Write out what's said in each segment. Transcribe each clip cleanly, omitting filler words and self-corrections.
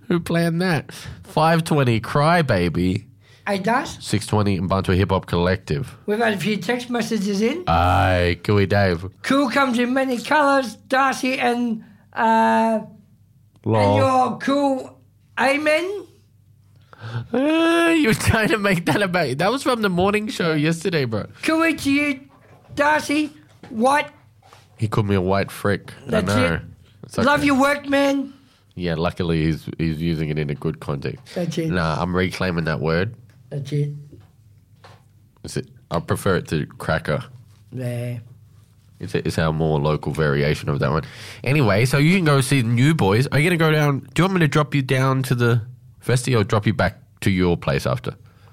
Who planned that? 520 Cry Baby. Hey, Darce, 620 Ubuntu Hip Hop Collective. we've had a few text messages in. Aye, Gooey Dave. Cool comes in many colours, Darcy, and Lol. your cool amen. You were trying to make that about... That was from the morning show yesterday, bro. Cool to you, Darcy. What? He called me a white frick. That's I know. it. It's okay. Love your work, man. Yeah, luckily he's using it in a good context. That's it. Nah, I'm reclaiming that word. That's it. I prefer it to cracker. Yeah. It's our more local variation of that one. Anyway, so you can go see the New Boys. Are you going to go down... Do you want me to drop you down to the Festi or drop you back to your place after?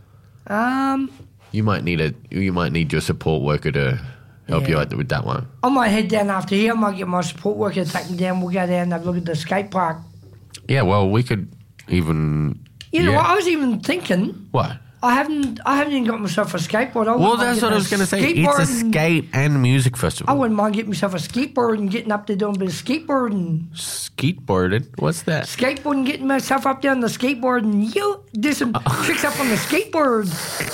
You might need your support worker to help you out with that one. I might head down after here. I might get my support worker to take me down. We'll go down and have a look at the skate park. Yeah, well, we could even... You know what? I was even thinking... What? I haven't even got myself a skateboard. Well, that's what I was going to say. It's a skate and music festival. I wouldn't mind getting myself a skateboard and getting up there doing a bit of skateboarding. Skateboarding? What's that? Skateboarding, getting myself up there on the skateboard and do some tricks up on the skateboard.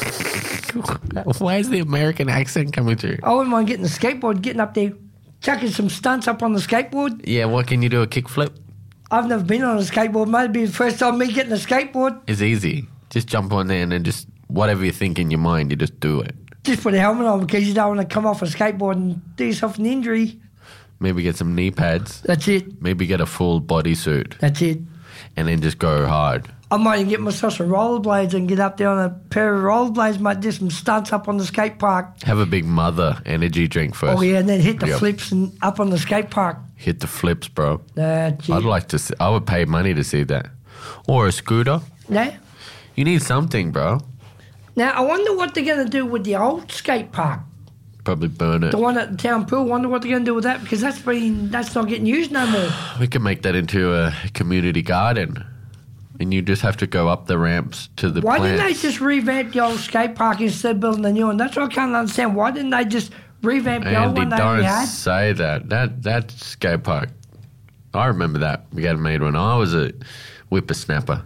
Why is the American accent coming through? I wouldn't mind getting the skateboard, getting up there, chucking some stunts up on the skateboard. Yeah, what can you do? A kickflip? I've never been on a skateboard. Might be the first time me getting a skateboard. It's easy. Just jump on there and then just whatever you think in your mind, you just do it. Just put a helmet on because you don't want to come off a skateboard and do yourself an injury. Maybe get some knee pads. That's it. Maybe get a full bodysuit. That's it. And then just go hard. I might even get myself some rollerblades and get up there on a pair of rollerblades, might do some stunts up on the skate park. Have a big mother energy drink first. Oh, yeah, and then hit the flips and up on the skate park. Hit the flips, bro. That's it. I'd like to see, I would pay money to see that. Or a scooter. Yeah. You need something, bro. Now, I wonder what they're going to do with the old skate park. Probably burn it. The one at the town pool. Wonder what they're going to do with that because that's not getting used no more. We could make that into a community garden. And you just have to go up the ramps to the Why plants. didn't they just revamp the old skate park instead of building a new one? That's what I can't understand. Why didn't they just revamp the old one they already had? Don't say that. That skate park, I remember that. We got made when I was a whippersnapper.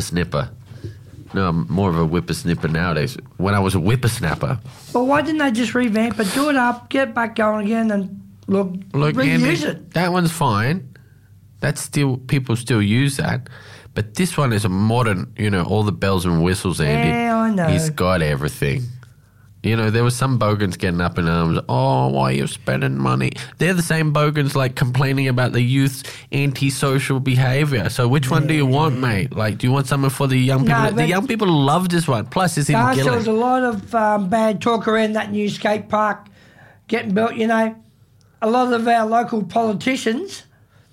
No, I'm more of a whippersnipper nowadays. When I was a whippersnapper. Well, why didn't they just revamp it, do it up, get it back going again, and reuse it? That one's fine. That's still, people still use that. But this one is a modern, all the bells and whistles, Andy. Yeah, I know. He's got everything. There was some bogans getting up in arms. Oh, why are you spending money? They're the same bogans complaining about the youth's antisocial behaviour. So which one do you want, mate? Do you want something for the young people? The young people love this one. Plus, it's in Gilling. There was a lot of bad talk around that new skate park getting built. A lot of our local politicians,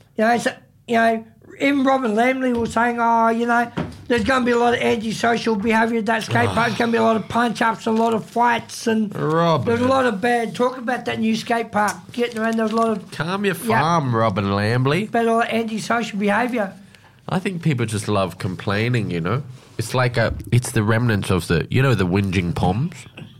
even Robin Lamley was saying, there's going to be a lot of antisocial behaviour at that skate park. There's going to be a lot of punch-ups, a lot of fights, and there's a lot of bad talk about that new skate park getting around. There's a lot of... Calm your farm, Robin Lamley. About all that antisocial behaviour. I think people just love complaining, It's it's the remnants of the whinging poms?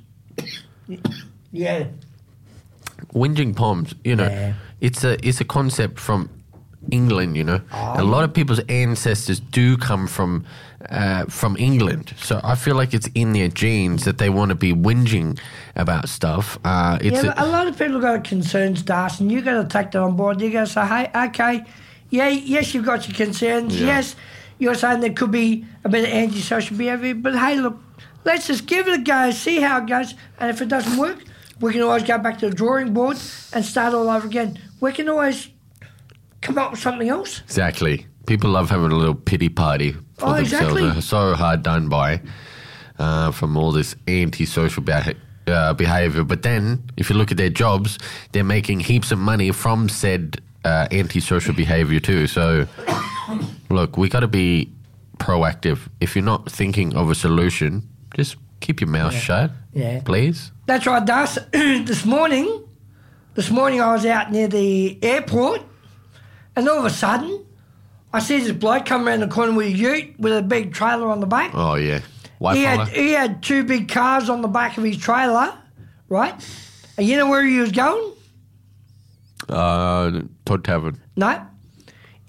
Yeah. Whinging poms, Yeah. It's a concept from England, A lot of people's ancestors do come from England, so I feel like it's in their genes that they want to be whinging about stuff. A lot of people got concerns, Darcy, and you got to take that on board. You got to say, hey, okay, yes, you've got your concerns. Yeah. Yes, you're saying there could be a bit of antisocial behaviour, but hey, look, let's just give it a go, see how it goes, and if it doesn't work, we can always go back to the drawing board and start all over again. We can always come up with something else. Exactly. People love having a little pity party for themselves. Exactly. They're so hard done by from all this antisocial behaviour. But then, if you look at their jobs, they're making heaps of money from said antisocial behaviour too. So, look, we got to be proactive. If you're not thinking of a solution, just keep your mouth shut, please. That's right, Das. This morning I was out near the airport, and all of a sudden, I see this bloke come around the corner with a ute with a big trailer on the back. Oh, yeah. He had two big cars on the back of his trailer, right? And you know where he was going? Todd Tavern. No.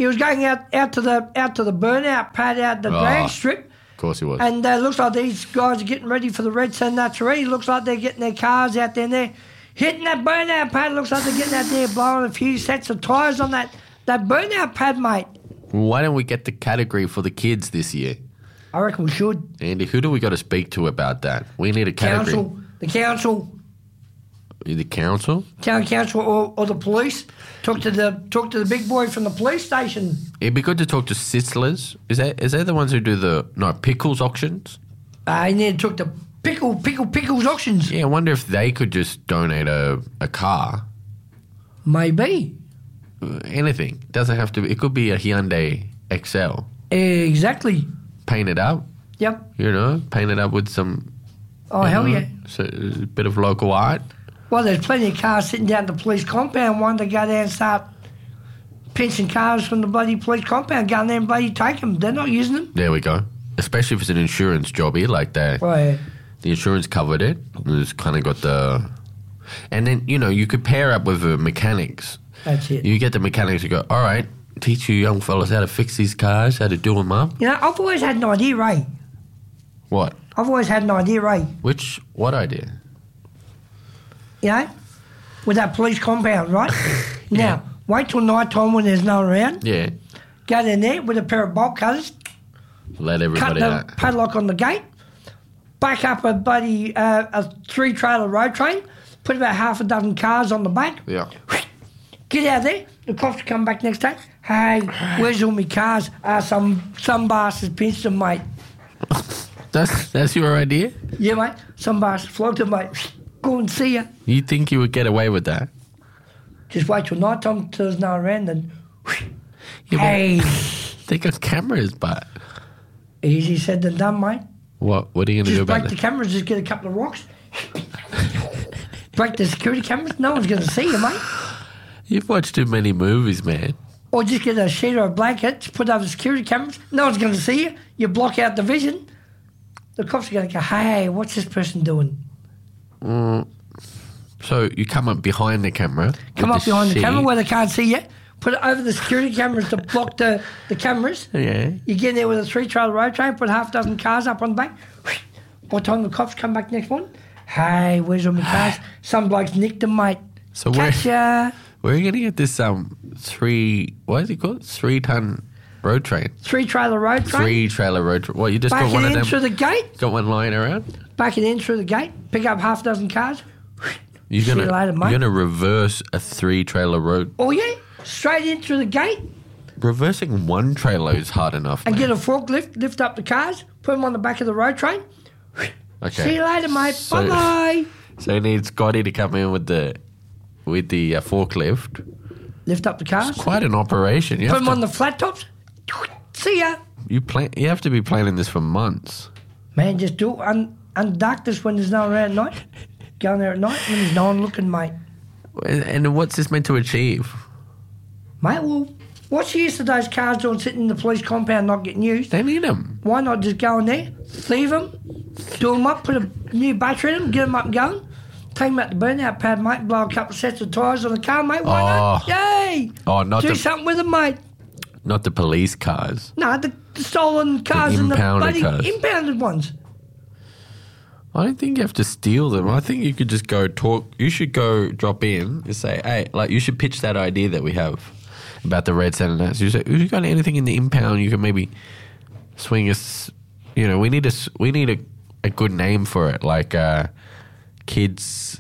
He was going out to the burnout pad out the drag strip. Of course he was. And it looks like these guys are getting ready for the Red Sun Nuts already. Looks like they're getting their cars out there and they're hitting that burnout pad. Looks like they're getting out there blowing a few sets of tyres on that burnout pad, mate. Why don't we get the category for the kids this year? I reckon we should. Andy, who do we got to speak to about that? We need a category. The council. The council? Town council or the police. Talk to the big boy from the police station. It'd be good to talk to Sizzlers. Is that the ones who do pickles auctions? I need to talk to Pickles auctions. Yeah, I wonder if they could just donate a car. Maybe. Anything. Doesn't have to. It could be a Hyundai XL. Exactly. Paint it up. Yep. Paint it up with some. Oh, hell yeah. So a bit of local art. Well, there's plenty of cars sitting down at the police compound wanting to go there and start pinching cars from the bloody police compound, go in there and bloody take them. They're not using them. There we go. Especially if it's an insurance jobby, like that. Right. The insurance covered it. It's kind of got the... And then, you could pair up with the mechanics. That's it. You get the mechanics to go, all right, teach you young fellas how to fix these cars, how to do them up. I've always had an idea, Ray. What? I've always had an idea, Ray. What idea? With that police compound, right? Now, wait till night time when there's no one around. Yeah. Go down there with a pair of bolt cutters. Let everybody cut the padlock on the gate. Back up a 3-trailer road train. Put about half a dozen cars on the back. Yeah. Get out there. The cops come back next day. Hey, where's all my cars? Some bastard pinched them, mate. That's your idea? Yeah, mate. Some bastard flogged them, mate. Go and see ya. You think you would get away with that? Just wait till night time till there's no one around and... Yeah, hey. They got cameras, but... Easy said than done, mate. What are you going to do about that? Just break the cameras, just get a couple of rocks. Break the security cameras. No one's going to see you, mate. You've watched too many movies, man. Or just get a sheet or a blanket, put over the security cameras. No one's going to see you. You block out the vision. The cops are going to go, hey, what's this person doing? So you come up behind the camera. Come up behind the camera where they can't see you. Put it over the security cameras to block the cameras. Yeah. You get in there with a 3-trailer road train, put half a dozen cars up on the back. By the time the cops come back next morning, hey, where's all my cars? Some blokes nicked them, mate. So Catch ya. Where are you going to get this 3-ton road train? 3-trailer road train. 3-trailer road train. What, you just Back got one of it them? in through the gate. Got one lying around? Back it in through the gate. Pick up half a dozen cars. You're See you later, mate. You're going to reverse a 3-trailer road. Oh, yeah. Straight in through the gate. Reversing one trailer is hard enough, And man. get a forklift, lift up the cars, put them on the back of the road train. Okay. See you later, mate. So- Bye-bye. So you need Scotty to come in with the forklift. Lift up the cars. It's quite an operation. You Put have them to, on the flat tops. See ya. You have to be planning this for months. Man, just do it. Unduct this when there's no one around at night. Go in there at night when there's no one looking, mate. And what's this meant to achieve? Mate, well, what's the use of those cars doing sitting in the police compound not getting used? They need them. Why not just go in there, leave them, do them up, put a new battery in them, get them up and going, take them out the burnout pad, mate, blow a couple of sets of tyres on the car, mate. Why not? Yay! Oh, not Do something with them, mate. Not the police cars. No, the stolen cars and the impounded bloody cars. impounded ones. I don't think you have to steal them. I think you could just go talk. You should go drop in and say, hey, you should pitch that idea that we have about the Red Sun Nuts. You say, if you got anything in the impound, you can maybe swing us. We need a good name for it, like kids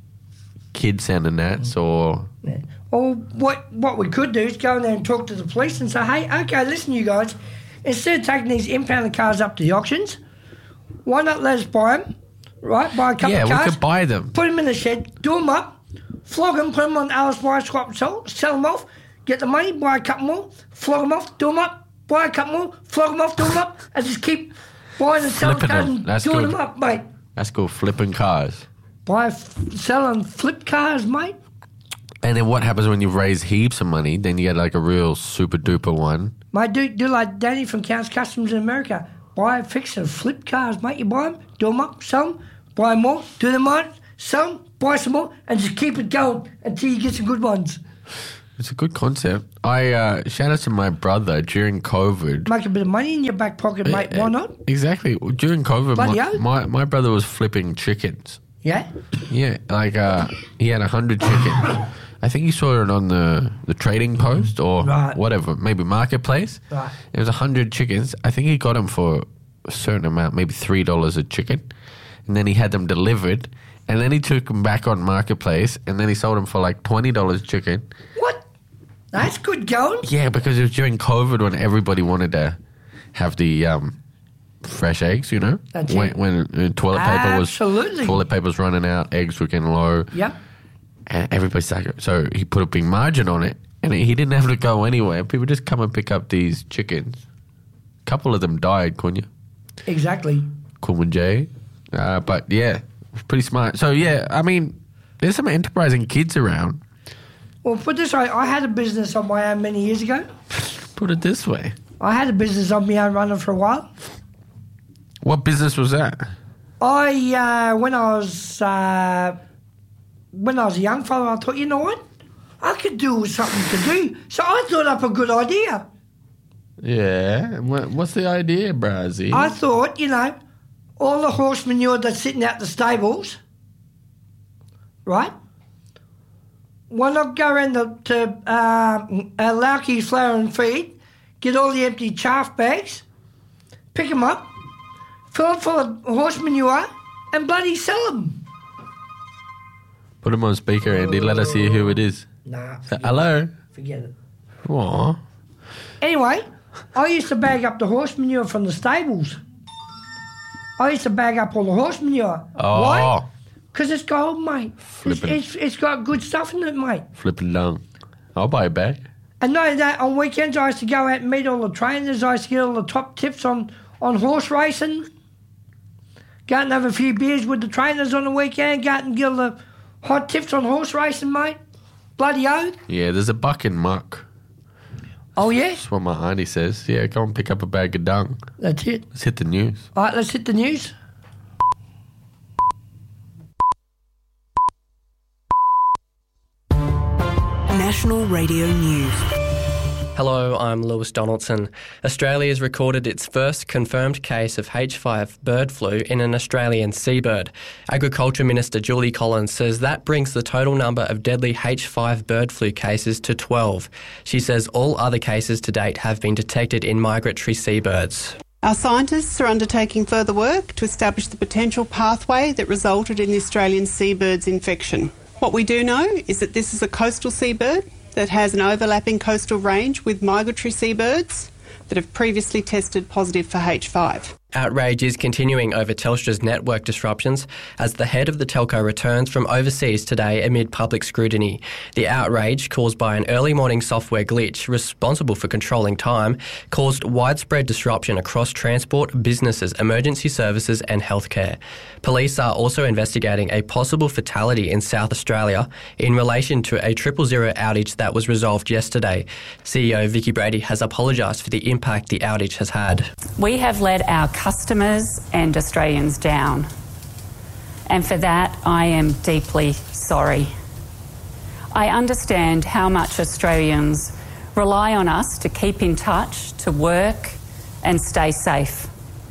and Nuts or. Yeah. Or what we could do is go in there and talk to the police and say, hey, okay, listen, you guys, instead of taking these impounded cars up to the auctions, why not let us buy them, right? Buy a couple of cars. Yeah, we could buy them. Put them in the shed, do them up, flog them, put them on Alice Buy, Swap, sell them off, get the money, buy a couple more, flog them off, do them up, buy a couple more, flog them off, do them up, and just keep buying and selling Flipping cars them. and That's doing good. them up, mate. That's called flipping cars. Sell and flip cars, mate. And then what happens when you raise heaps of money? Then you get like a real super duper one. Mate, do like Danny from Counts Customs in America. Buy, fix and flip cars, mate. You buy them, do them up, sell them, buy more, do them on, sell them, buy some more, and just keep it going until you get some good ones. It's a good concept. I shout out to my brother during COVID. Make a bit of money in your back pocket, mate. Why not? Exactly. During COVID, Bloody hell. my brother was flipping chickens. Yeah? Yeah, like he had 100 chickens. I think he saw it on the trading post or whatever, maybe marketplace. Right. It was 100 chickens. I think he got them for a certain amount, maybe $3 a chicken. And then he had them delivered. And then he took them back on marketplace. And then he sold them for like $20 a chicken. What? That's good going. Yeah, because it was during COVID when everybody wanted to have the fresh eggs, you know? That's it. When toilet paper was running out, eggs were getting low. Yep. And everybody's like, so he put a big margin on it, and he didn't have to go anywhere. People just come and pick up these chickens. A couple of them died, couldn't you? Exactly. Kumanjay. But yeah, it's pretty smart. So yeah, I mean, there's some enterprising kids around. Well, put it this way, I had a business on my own many years ago. Put it this way. I had a business on my own running for a while. What business was that? When I was a young fella, I thought, you know what? I could do something to do. So I thought up a good idea. Yeah. What's the idea, Brazzy? I thought, all the horse manure that's sitting out the stables, right? Why not go around to Lauke's Flour and Feed, get all the empty chaff bags, pick them up, fill it full of horse manure, and bloody sell them. Put him on speaker, Andy. Let us hear who it is. Nah. Hello? Forget it. Aw. Anyway, I used to bag up the horse manure from the stables. I used to bag up all the horse manure. Oh. Why? Because it's gold, mate. Flippin'. It's got good stuff in it, mate. Flipping dung. I'll buy it back. And know that on weekends I used to go out and meet all the trainers. I used to get all the top tips on horse racing. Go out and have a few beers with the trainers on the weekend. Go out and get all the hot tips on horse racing, mate. Bloody oath. Yeah, there's a buck in muck. Oh, yeah? That's what my auntie says. Yeah, go and pick up a bag of dung. That's it. Let's hit the news. All right, let's hit the news. National Radio News. Hello, I'm Lewis Donaldson. Australia has recorded its first confirmed case of H5 bird flu in an Australian seabird. Agriculture Minister Julie Collins says that brings the total number of deadly H5 bird flu cases to 12. She says all other cases to date have been detected in migratory seabirds. Our scientists are undertaking further work to establish the potential pathway that resulted in the Australian seabird's infection. What we do know is that this is a coastal seabird that has an overlapping coastal range with migratory seabirds that have previously tested positive for H5. Outrage is continuing over Telstra's network disruptions as the head of the telco returns from overseas today amid public scrutiny. The outrage, caused by an early morning software glitch responsible for controlling time, caused widespread disruption across transport, businesses, emergency services and healthcare. Police are also investigating a possible fatality in South Australia in relation to a 000 outage that was resolved yesterday. CEO Vicky Brady has apologised for the impact the outage has had. We have let our customers and Australians down, and for that I am deeply sorry. I understand how much Australians rely on us to keep in touch, to work and stay safe.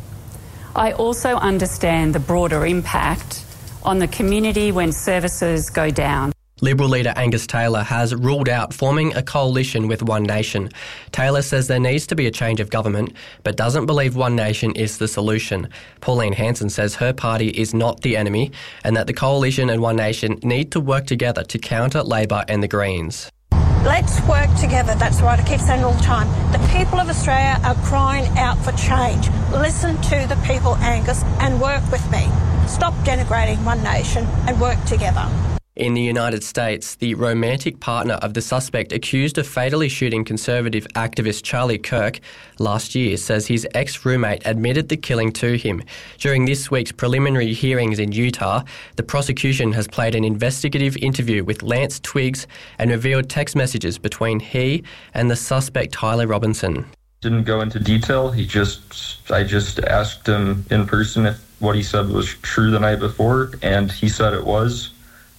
I also understand the broader impact on the community when services go down. Liberal leader Angus Taylor has ruled out forming a coalition with One Nation. Taylor says there needs to be a change of government, but doesn't believe One Nation is the solution. Pauline Hanson says her party is not the enemy and that the coalition and One Nation need to work together to counter Labor and the Greens. Let's work together. That's what I keep saying all the time. The people of Australia are crying out for change. Listen to the people, Angus, and work with me. Stop denigrating One Nation and work together. In the United States, the romantic partner of the suspect accused of fatally shooting conservative activist Charlie Kirk last year says his ex-roommate admitted the killing to him. During this week's preliminary hearings in Utah, the prosecution has played an investigative interview with Lance Twiggs and revealed text messages between he and the suspect Tyler Robinson. Didn't go into detail. I just asked him in person if what he said was true the night before, and he said it was.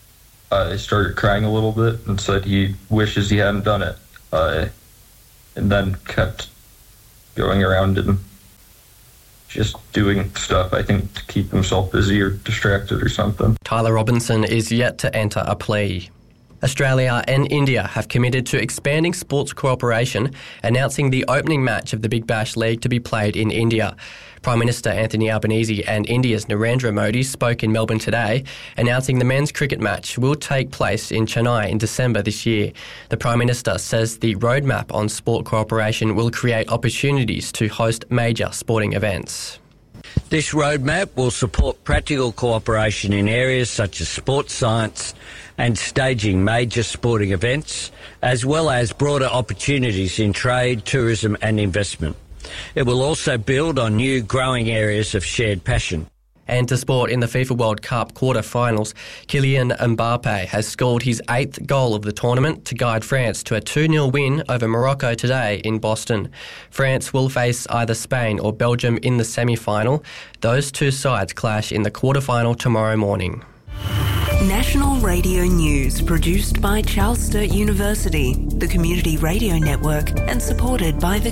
started crying a little bit and said he wishes he hadn't done it, and then kept going around and just doing stuff, I think, to keep himself busy or distracted or something. Tyler Robinson is yet to enter a plea. Australia and India have committed to expanding sports cooperation, announcing the opening match of the Big Bash League to be played in India. Prime Minister Anthony Albanese and India's Narendra Modi spoke in Melbourne today, announcing the men's cricket match will take place in Chennai in December this year. The Prime Minister says the roadmap on sport cooperation will create opportunities to host major sporting events. This roadmap will support practical cooperation in areas such as sports science and staging major sporting events, as well as broader opportunities in trade, tourism and investment. It will also build on new growing areas of shared passion. And to sport, in the FIFA World Cup quarter-finals, Kylian Mbappe has scored his 8th goal of the tournament to guide France to a 2-0 win over Morocco today in Boston. France will face either Spain or Belgium in the semi-final. Those two sides clash in the quarter-final tomorrow morning. National Radio News, produced by Charles Sturt University, the Community Radio Network, and supported by the